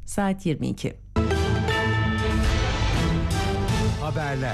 saat 22. Haberler.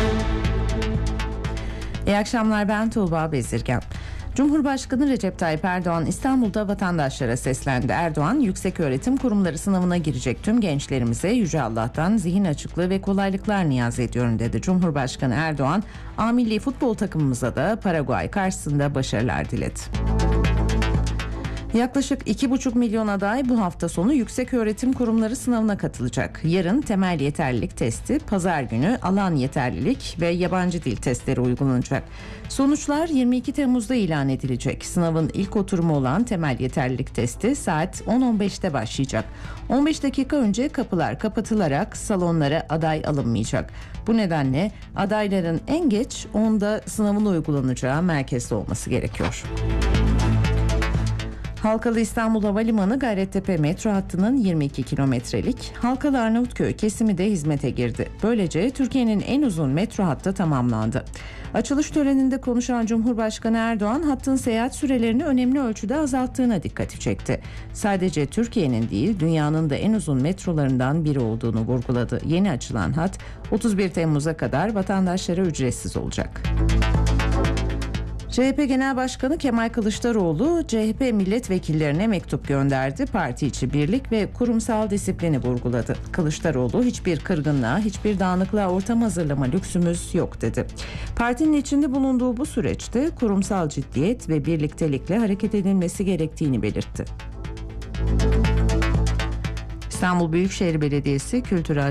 İyi akşamlar, ben Tuğba Bezirgen. Cumhurbaşkanı Recep Tayyip Erdoğan İstanbul'da vatandaşlara seslendi. Erdoğan, yükseköğretim kurumları sınavına girecek tüm gençlerimize Yüce Allah'tan zihin açıklığı ve kolaylıklar niyaz ediyorum dedi. Cumhurbaşkanı Erdoğan, A milli futbol takımımıza da Paraguay karşısında başarılar diledi. Yaklaşık 2,5 milyon aday bu hafta sonu yükseköğretim kurumları sınavına katılacak. Yarın temel yeterlilik testi, pazar günü alan yeterlilik ve yabancı dil testleri uygulanacak. Sonuçlar 22 Temmuz'da ilan edilecek. Sınavın ilk oturumu olan temel yeterlilik testi saat 10.15'te başlayacak. 15 dakika önce kapılar kapatılarak salonlara aday alınmayacak. Bu nedenle adayların en geç 10'da sınavın uygulanacağı merkezde olması gerekiyor. Halkalı İstanbul Havalimanı Gayrettepe metro hattının 22 kilometrelik Halkalı Arnavutköy kesimi de hizmete girdi. Böylece Türkiye'nin en uzun metro hattı tamamlandı. Açılış töreninde konuşan Cumhurbaşkanı Erdoğan, hattın seyahat sürelerini önemli ölçüde azalttığına dikkati çekti. Sadece Türkiye'nin değil, dünyanın da en uzun metrolarından biri olduğunu vurguladı. Yeni açılan hat 31 Temmuz'a kadar vatandaşlara ücretsiz olacak. CHP Genel Başkanı Kemal Kılıçdaroğlu, CHP milletvekillerine mektup gönderdi. Parti içi birlik ve kurumsal disiplini vurguladı. Kılıçdaroğlu, hiçbir kırgınlığa, hiçbir dağınıklığa ortam hazırlama lüksümüz yok dedi. Partinin içinde bulunduğu bu süreçte kurumsal ciddiyet ve birliktelikle hareket edilmesi gerektiğini belirtti. İstanbul Büyükşehir Belediyesi Kültür